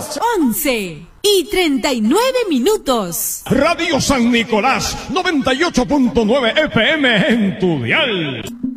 11:39. Radio San Nicolás, 98.9 FM en tu dial.